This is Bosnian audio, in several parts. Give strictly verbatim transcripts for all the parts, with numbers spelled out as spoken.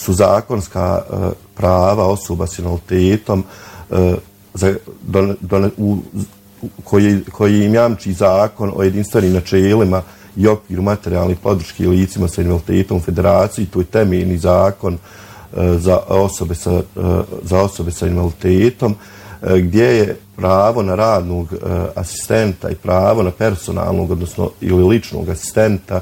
su zakonska prava osoba s invaliditetom za, do, do, u, koji, koji im jamči zakon o jedinstvenim načelima i okviru materijalnih podrške licima sa invaliditetom u federaciji. To je temeljni zakon za osobe sa, za osobe sa invaliditetom, gdje je pravo na radnog asistenta i pravo na personalnog, odnosno ili ličnog asistenta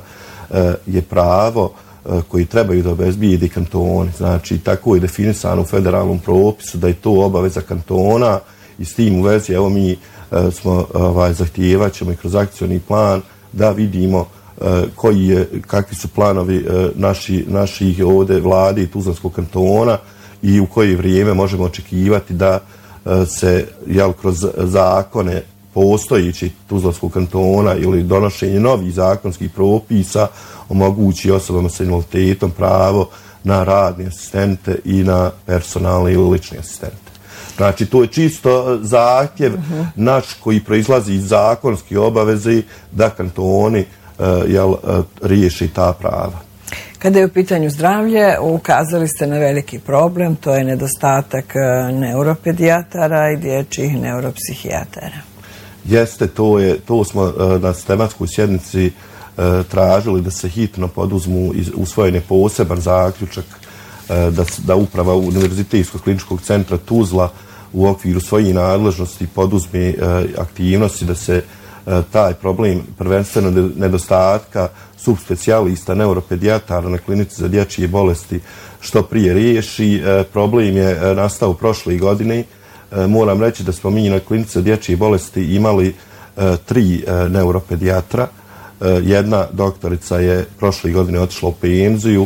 je pravo koji trebaju da obezbijedi kantoni. Znači, tako je definisano u federalnom propisu da je to obaveza kantona i s tim u vezi, evo mi smo ovaj, zahtijevat ćemo i kroz akcioni plan da vidimo koji je, kakvi su planovi naši, naših ovde vlade i Tuzlanskog kantona i u koje vrijeme možemo očekivati da se jel, kroz zakone postojeći Tuzlanskog kantona ili donošenje novih zakonskih propisa omogući osobama sa invaliditetom pravo na radne asistente i na personalne ili lične asistente. Znači, to je čisto zahtjev uh-huh. naš koji proizlazi iz zakonske obaveze da kantoni uh, jel, uh, riješi ta prava. Kada je u pitanju zdravlje, ukazali ste na veliki problem, to je nedostatak neuropedijatara i dječjih neuropsihijatara. Jeste, to, je, to smo uh, na tematskoj sjednici uh, tražili da se hitno poduzmu i usvojene poseban zaključak uh, da, da uprava Univerzitetskog kliničkog centra Tuzla u okviru svojih nadležnosti poduzme uh, aktivnosti da se uh, taj problem prvenstveno nedostatka subspecijalista neuropedijatara na klinici za dječje bolesti što prije riješi. Uh, problem je uh, nastao prošle godine. Uh, moram reći da smo mi na klinici za dječje bolesti imali uh, tri uh, neuropedijatra. Uh, jedna doktorica je prošle godine otišla u penziju,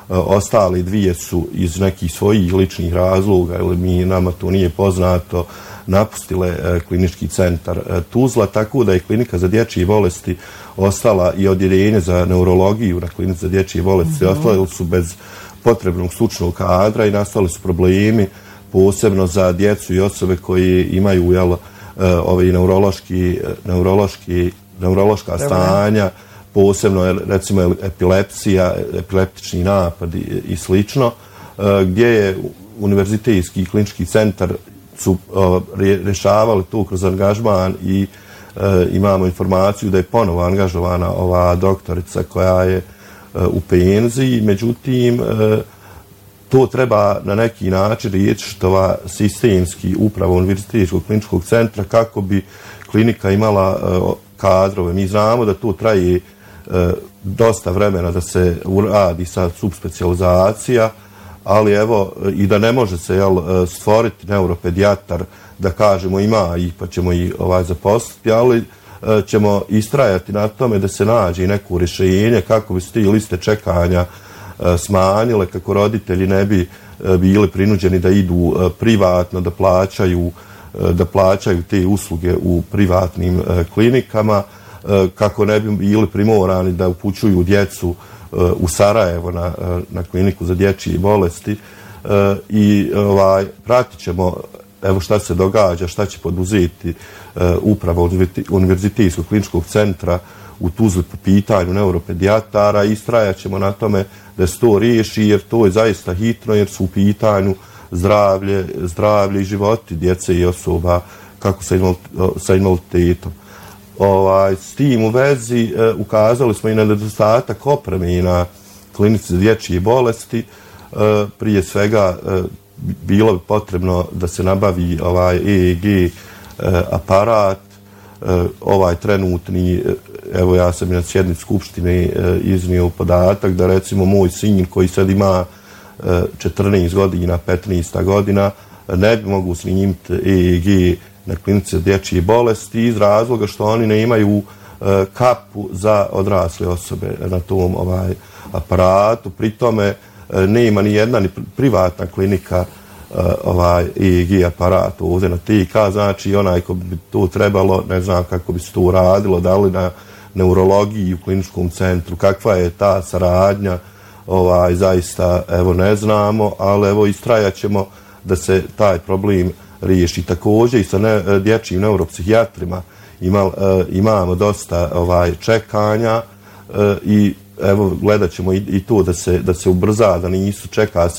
ostali dvije su iz nekih svojih ličnih razloga, ili mi nama to nije poznato, napustile klinički centar Tuzla, tako da je klinika za dječje bolesti ostala i odjeljenje za neurologiju na klinici za dječje bolesti. Mm-hmm. Ostali su bez potrebnog stručnog kadra i nastali su problemi, posebno za djecu i osobe koji imaju jel, ove neurološki, neurološki, neurološka stanja, posebno recimo epilepsija, epileptični napad i, i slično, gdje je Univerzitetski klinički centar su rješavali to kroz angažman i imamo informaciju da je ponovo angažovana ova doktorica koja je u penziji. Međutim, to treba na neki način riješiti ova sistemski uprava Univerzitetskog kliničkog centra kako bi klinika imala kadrove. Mi znamo da to traje dosta vremena da se uradi sa subspecializacija, ali evo i da ne može se jel, stvoriti neuropedijatar da kažemo ima ih pa ćemo ih ovaj, zaposliti, ali ćemo istrajati na tome da se nađe neko rješenje kako bi se ti liste čekanja smanjile, kako roditelji ne bi bili prinuđeni da idu privatno, da plaćaju, da plaćaju te usluge u privatnim klinikama, kako ne bi bili primorani da upućuju djecu u Sarajevo na, na kliniku za dječje bolesti i ovaj, pratit ćemo evo šta se događa, šta će poduzeti uprava Univerzitetskog kliničkog centra u Tuzli po pitanju neuropedijatara i istrajat ćemo na tome da se to riješi jer to je zaista hitno jer su u pitanju zdravlje, zdravlje i životi djece i osoba kako sa invaliditetom. Ovaj, s tim u vezi e, ukazali smo i na nedostatak opreme na klinici za dječje bolesti. E, prije svega e, bilo bi potrebno da se nabavi ovaj E E G e, aparat. E, ovaj trenutni, evo ja sam i na sjednici skupštine e, iznio podatak da recimo moj sin koji sad ima e, četrnaest godina, petnaest godina, ne bi mogu snimiti E E G na klinici za dječje bolesti iz razloga što oni ne imaju e, kapu za odrasle osobe na tom ovaj aparatu. Pri tome e, nema ni jedna ni privatna klinika e, ovaj E E G aparat ovdje na T K, znači onaj ko bi to trebalo, ne znam kako bi se to uradilo, da li na neurologiji u kliničkom centru, kakva je ta saradnja, ovaj, zaista evo ne znamo, ali evo istrajat ćemo da se taj problem riješi. Također i sa ne, dječjim neuropsihijatrima ima, e, imamo dosta ovaj čekanja e, i evo gledat ćemo i, i to da se, da se ubrza, da nisu čeka se